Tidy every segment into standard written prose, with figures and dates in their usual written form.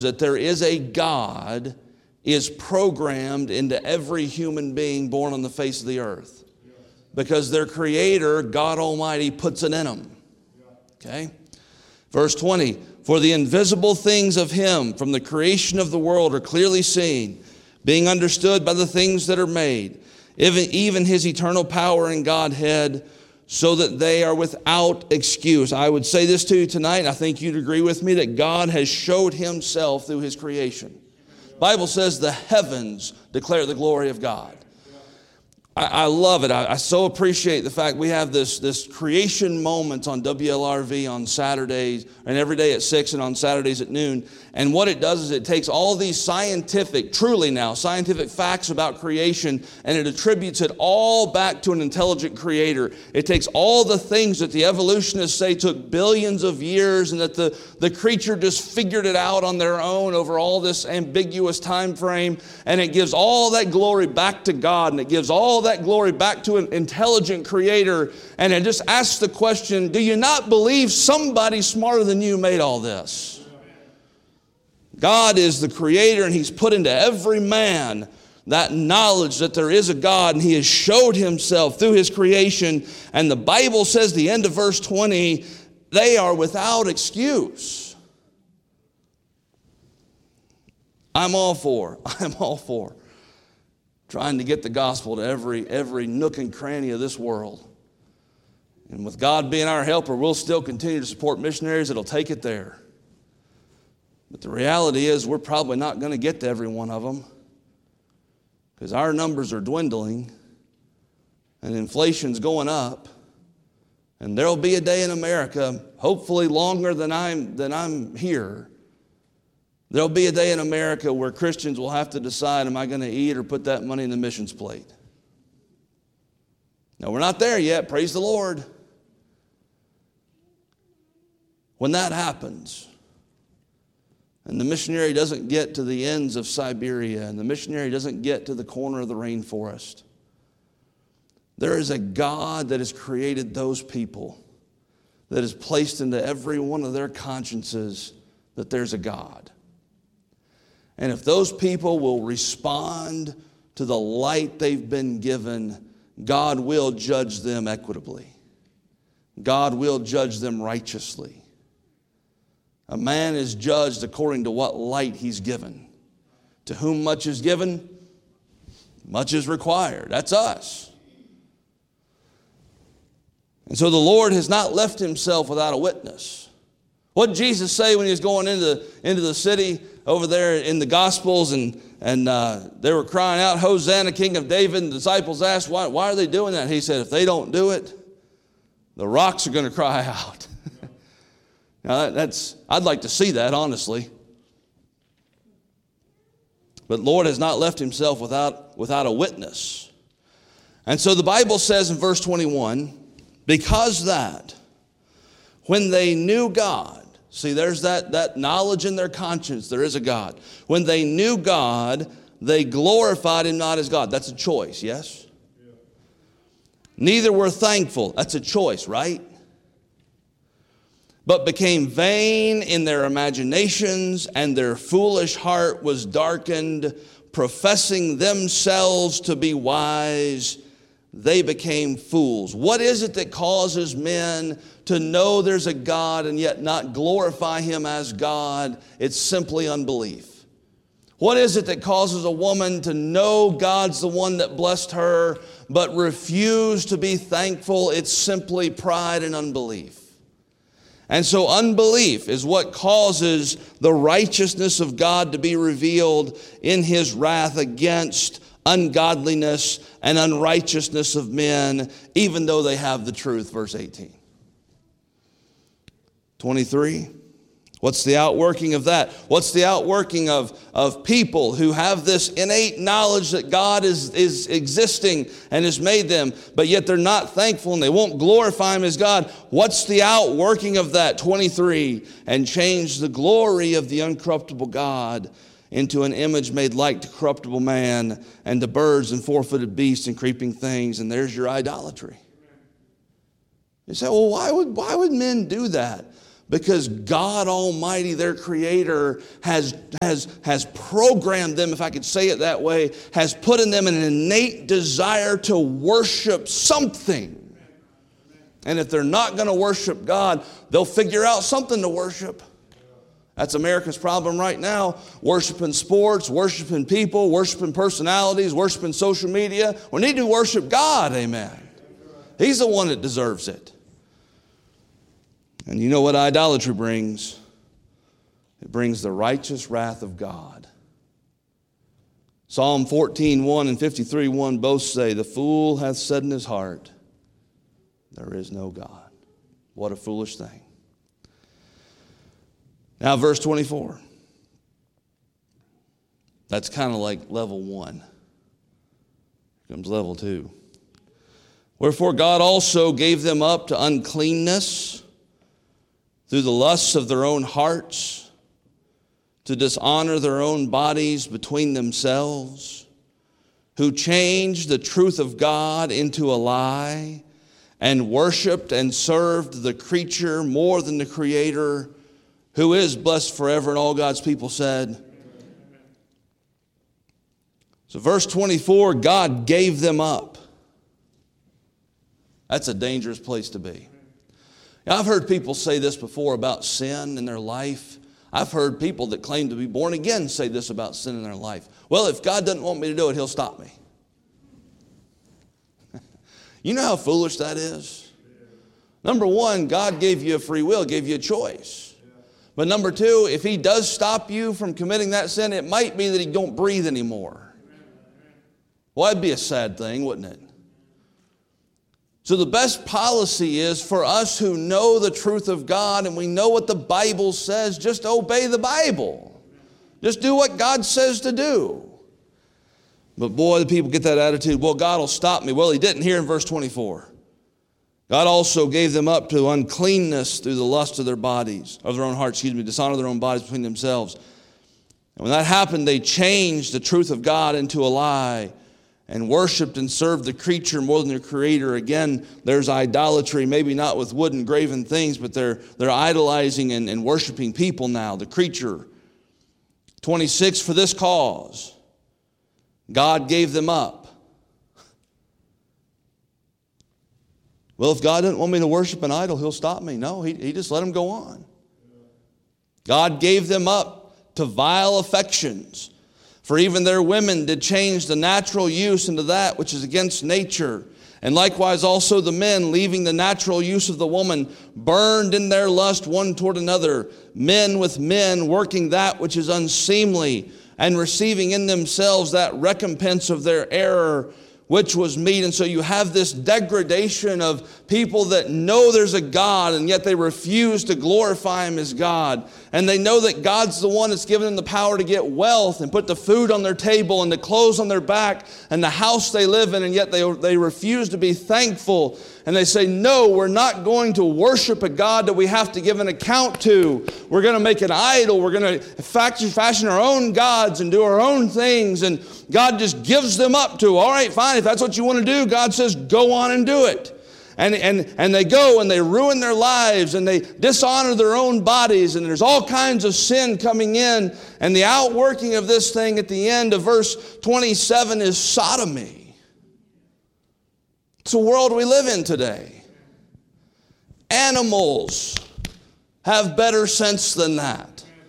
that there is a God is programmed into every human being born on the face of the earth. Because their Creator, God Almighty, puts it in them. Okay? Verse 20, for the invisible things of Him from the creation of the world are clearly seen, being understood by the things that are made, even His eternal power and Godhead, so that they are without excuse. I would say this to you tonight, and I think you'd agree with me, that God has showed Himself through His creation. The Bible says the heavens declare the glory of God. I love it. I so appreciate the fact we have this creation moment on WLRV on Saturdays, and every day at 6 and on Saturdays at noon. And what it does is it takes all these scientific facts about creation, and it attributes it all back to an intelligent Creator. It takes all the things that the evolutionists say took billions of years, and that the creature just figured it out on their own over all this ambiguous time frame, and it gives all that glory back to God, and it gives all that glory back to an intelligent Creator. And it just asks the question, do you not believe somebody smarter than you made all this? God is the Creator, and He's put into every man that knowledge that there is a God, and He has showed Himself through His creation. And the Bible says, the end of verse 20, they are without excuse. I'm all for trying to get the gospel to every nook and cranny of this world. And with God being our helper, we'll still continue to support missionaries that'll take it there. But the reality is we're probably not going to get to every one of them, because our numbers are dwindling and inflation's going up. And there'll be a day in America, hopefully longer than I'm here, there'll be a day in America where Christians will have to decide, am I going to eat or put that money in the missions plate? Now, we're not there yet, praise the Lord. When that happens, and the missionary doesn't get to the ends of Siberia, and the missionary doesn't get to the corner of the rainforest, there is a God that has created those people, that has placed into every one of their consciences that there's a God. And if those people will respond to the light they've been given, God will judge them equitably. God will judge them righteously. A man is judged according to what light he's given. To whom much is given, much is required. That's us. And so the Lord has not left Himself without a witness. What did Jesus say when He was going into the city over there in the Gospels, and they were crying out, Hosanna, King of David? And the disciples asked, why are they doing that? He said, if they don't do it, the rocks are going to cry out. Now, I'd like to see that, honestly. But Lord has not left Himself without a witness. And so the Bible says in verse 21, because that, when they knew God, see, there's that knowledge in their conscience, there is a God. When they knew God, they glorified Him not as God. That's a choice, yes? Yeah. Neither were thankful. That's a choice, right? But became vain in their imaginations, and their foolish heart was darkened. Professing themselves to be wise, they became fools. What is it that causes men to know there's a God and yet not glorify Him as God? It's simply unbelief. What is it that causes a woman to know God's the one that blessed her, but refuse to be thankful? It's simply pride and unbelief. And so unbelief is what causes the righteousness of God to be revealed in His wrath against ungodliness and unrighteousness of men, even though they have the truth. Verse 18. 23. What's the outworking of that? What's the outworking of people who have this innate knowledge that God is existing and has made them, but yet they're not thankful and they won't glorify Him as God? What's the outworking of that? 23. And change the glory of the uncorruptible God into an image made like to corruptible man and to birds and four-footed beasts and creeping things. And there's your idolatry. You say, well, why would men do that? Because God Almighty, their Creator, has programmed them, if I could say it that way, has put in them an innate desire to worship something. And if they're not going to worship God, they'll figure out something to worship. That's America's problem right now. Worshiping sports, worshiping people, worshiping personalities, worshiping social media. We need to worship God, amen. He's the one that deserves it. And you know what idolatry brings? It brings the righteous wrath of God. Psalm 14:1 and 53:1 both say, the fool hath said in his heart, there is no God. What a foolish thing. Now verse 24. That's kind of like level 1. Here comes level 2. Wherefore God also gave them up to uncleanness through the lusts of their own hearts, to dishonor their own bodies between themselves, who changed the truth of God into a lie, and worshiped and served the creature more than the Creator, who is blessed forever. And all God's people said. So verse 24, God gave them up. That's a dangerous place to be. Now, I've heard people say this before about sin in their life. I've heard people that claim to be born again say this about sin in their life. Well, if God doesn't want me to do it, He'll stop me. You know how foolish that is? Number one, God gave you a free will, gave you a choice. But number two, if He does stop you from committing that sin, it might be that He don't breathe anymore. Well, that'd be a sad thing, wouldn't it? So the best policy is for us who know the truth of God and we know what the Bible says, just obey the Bible. Just do what God says to do. But boy, the people get that attitude, well, God will stop me. Well, He didn't here in verse 24. God also gave them up to uncleanness through the lust of their bodies, of their own hearts, dishonor their own bodies between themselves. And when that happened, they changed the truth of God into a lie, and worshiped and served the creature more than their Creator. Again, there's idolatry, maybe not with wood and graven things, but they're idolizing and worshiping people now, the creature. 26, for this cause, God gave them up. Well, if God didn't want me to worship an idol, He'll stop me. No, He just let them go on. God gave them up to vile affections. For even their women did change the natural use into that which is against nature. And likewise also the men, leaving the natural use of the woman, burned in their lust one toward another, men with men, working that which is unseemly, and receiving in themselves that recompense of their error, which was meet. And so you have this degradation of people that know there's a God, and yet they refuse to glorify Him as God. And they know that God's the one that's given them the power to get wealth and put the food on their table and the clothes on their back and the house they live in, and yet they refuse to be thankful. And they say, no, we're not going to worship a God that we have to give an account to. We're going to make an idol. We're going to fashion our own gods and do our own things. And God just gives them up to, all right, fine, if that's what you want to do, God says, go on and do it. And they go and they ruin their lives and they dishonor their own bodies, and there's all kinds of sin coming in. And the outworking of this thing at the end of verse 27 is sodomy. It's the world we live in today. Animals have better sense than that.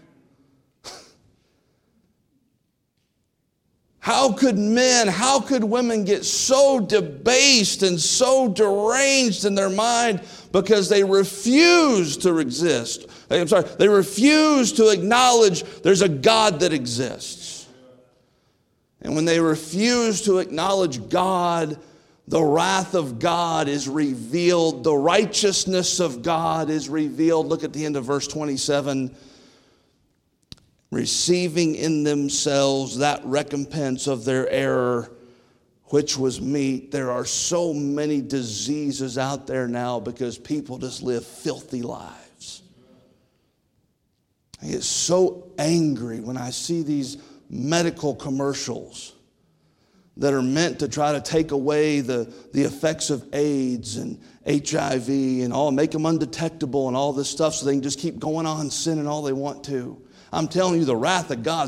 How could women get so debased and so deranged in their mind because they refuse to exist? They refuse to acknowledge there's a God that exists. And when they refuse to acknowledge God, the wrath of God is revealed. The righteousness of God is revealed. Look at the end of verse 27. Receiving in themselves that recompense of their error, which was meet. There are so many diseases out there now because people just live filthy lives. I get so angry when I see these medical commercials that are meant to try to take away the effects of AIDS and HIV and all, make them undetectable and all this stuff so they can just keep going on sinning all they want to. I'm telling you, the wrath of God's